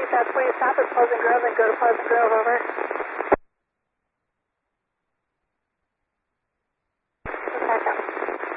please stop at Pleasant Grove and go to Pleasant Grove, over.